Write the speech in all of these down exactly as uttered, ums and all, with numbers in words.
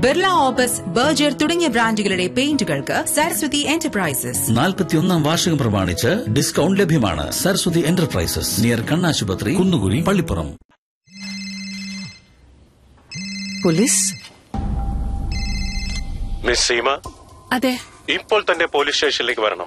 Birla opus, Berger തുടങ്ങിയ ബ്രാൻഡുകളുടെ പെയിന്റുകൾക്ക് Saraswati enterprises. നാൽപ്പത്തിയൊന്നാം വാർഷികം പ്രമാണിച്ച് ഡിസ്കൗണ്ട് ലഭ്യമാണ്. സരസ്വതി എന്റർപ്രൈസസ്, നിയർ കണ്ണാശുപത്രി, കുന്നുകുഴി, പള്ളിപ്പുറം. പോലീസ്? മിസ് സീമ, അതെ, ഇപ്പോൾ തന്നെ പോലീസ് സ്റ്റേഷനിലേക്ക് വരണം.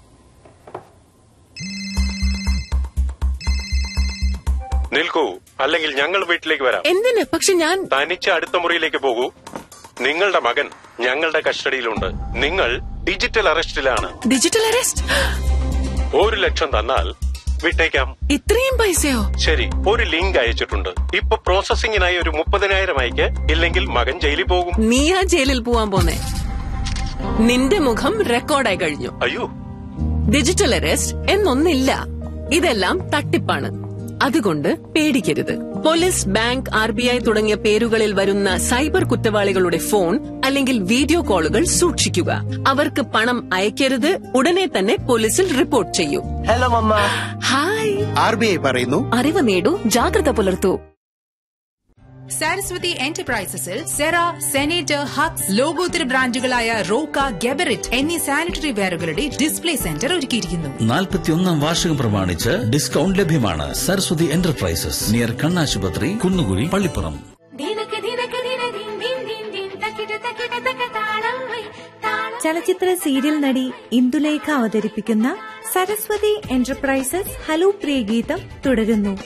നിൽക്കൂ, അല്ലെങ്കിൽ ഞങ്ങൾ വീട്ടിലേക്ക് വരാം. എന്തിന്? പക്ഷെ ഞാൻ തനിച്ച് അടുത്ത മുറിയിലേക്ക് പോകൂ. നിങ്ങളുടെ മകൻ ഞങ്ങളുടെ കസ്റ്റഡിയിലുണ്ട്. നിങ്ങൾ ഡിജിറ്റൽ അറസ്റ്റിലാണ്. Digital arrest? ഒരു ലക്ഷം തന്നാൽ വിട്ടേക്കാം. ഇത്രയും പൈസയോ? ശരി, ഒരു ലിങ്ക് അയച്ചിട്ടുണ്ട്. ഇപ്പൊ പ്രോസസിംഗിനായി ഒരു മുപ്പതിനായിരം അയക്ക്, ഇല്ലെങ്കിൽ മകൻ ജയിലിൽ പോകും. നീയാ ജയിലിൽ പോവാൻ പോന്നെ? നിന്റെ മുഖം റെക്കോർഡായി കഴിഞ്ഞു. അയ്യോ, ഡിജിറ്റൽ അറസ്റ്റ് എന്നൊന്നില്ല. ഇതെല്ലാം തട്ടിപ്പാണ്. അതുകൊണ്ട് പേടിക്കരുത്. Police, bank, R B I തുടങ്ങിയ പേരുകളിൽ വരുന്ന സൈബർ കുറ്റവാളികളുടെ ഫോൺ അല്ലെങ്കിൽ വീഡിയോ കോളുകൾ സൂക്ഷിക്കുക. അവർക്ക് പണം അയക്കരുത്. ഉടനെ തന്നെ പോലീസിൽ റിപ്പോർട്ട് ചെയ്യൂ. Hello mama. Hi. R B I പറയുന്നു, അറിവ് നേടൂ, ജാഗ്രത പുലർത്തൂ. സരസ്വതി എന്റർപ്രൈസസിൽ സെറ, സെനേറ്റർ, ഹക്സ്, ലോകോത്തര ബ്രാൻഡുകളായ റോക്ക, ഗെബറിറ്റ് എന്നീ സാനിറ്ററി വെയറുകളുടെ ഡിസ്പ്ലേ സെന്റർ ഒരുക്കിയിരിക്കുന്നു. നാൽപ്പത്തിയൊന്നാം വാർഷികം പ്രമാണിച്ച് ഡിസ്കൗണ്ട് ലഭ്യമാണ്. സരസ്വതി എന്റർപ്രൈസസ്, നിയർ കണ്ണാശുപത്രി, കുന്നുകുഴി, പള്ളിപ്പുറം. ചലച്ചിത്ര സീരിയൽ നടി ഇന്ദുലേഖ അവതരിപ്പിക്കുന്ന സരസ്വതി എന്റർപ്രൈസസ് ഹലോ പ്രിയ ഗീതം തുടരുന്നു.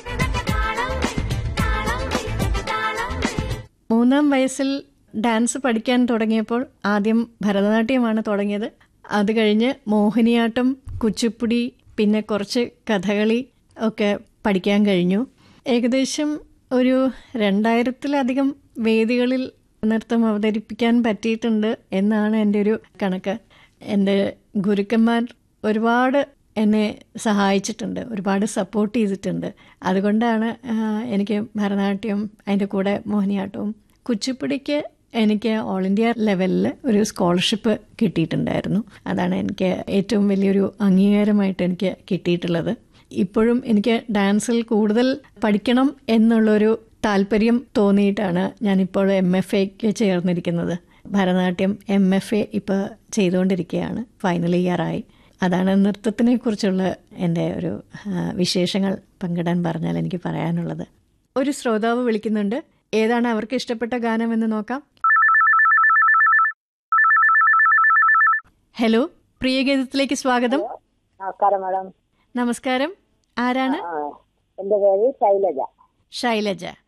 മൂന്നാം വയസ്സിൽ ഡാൻസ് പഠിക്കാൻ തുടങ്ങിയപ്പോൾ ആദ്യം ഭരതനാട്യമാണ് തുടങ്ങിയത്. അത് കഴിഞ്ഞ് മോഹിനിയാട്ടം, കുച്ചിപ്പുടി, പിന്നെ കുറച്ച് കഥകളി ഒക്കെ പഠിക്കാൻ കഴിഞ്ഞു. ഏകദേശം ഒരു രണ്ടായിരത്തിലധികം വേദികളിൽ നൃത്തം അവതരിപ്പിക്കാൻ പറ്റിയിട്ടുണ്ട് എന്നാണ് എൻ്റെ ഒരു കണക്ക്. എൻ്റെ ഗുരുക്കന്മാർ ഒരുപാട് എന്നെ സഹായിച്ചിട്ടുണ്ട്, ഒരുപാട് സപ്പോർട്ട് ചെയ്തിട്ടുണ്ട്. അതുകൊണ്ടാണ് എനിക്ക് ഭരതനാട്യം, അതിൻ്റെ കൂടെ മോഹിനിയാട്ടവും, കുച്ചിപ്പുടിക്ക് എനിക്ക് ഓൾ ഇന്ത്യ ലെവലിൽ ഒരു സ്കോളർഷിപ്പ് കിട്ടിയിട്ടുണ്ടായിരുന്നു. അതാണ് എനിക്ക് ഏറ്റവും വലിയൊരു അംഗീകാരമായിട്ട് എനിക്ക് കിട്ടിയിട്ടുള്ളത്. ഇപ്പോഴും എനിക്ക് ഡാൻസിൽ കൂടുതൽ പഠിക്കണം എന്നുള്ളൊരു താല്പര്യം തോന്നിയിട്ടാണ് ഞാനിപ്പോൾ എം എഫ് എക്ക് ചേർന്നിരിക്കുന്നത്. ഭരതനാട്യം എം എഫ് എ ഇപ്പോൾ ചെയ്തുകൊണ്ടിരിക്കുകയാണ്, ഫൈനൽ ഇയറായി. അതാണ് നൃത്തത്തിനെ കുറിച്ചുള്ള എൻ്റെ ഒരു വിശേഷങ്ങൾ പങ്കിടാൻ പറഞ്ഞാൽ എനിക്ക് പറയാനുള്ളത്. ഒരു ശ്രോതാവ് വിളിക്കുന്നുണ്ട്. ഏതാണ് അവർക്ക് ഇഷ്ടപ്പെട്ട ഗാനം എന്ന് നോക്കാം. ഹലോ, പ്രിയഗീതത്തിലേക്ക് സ്വാഗതം. നമസ്കാരം മാഡം. നമസ്കാരം. ആരാണ്? എന്റെ പേര് ശൈലജ. ശൈലജ,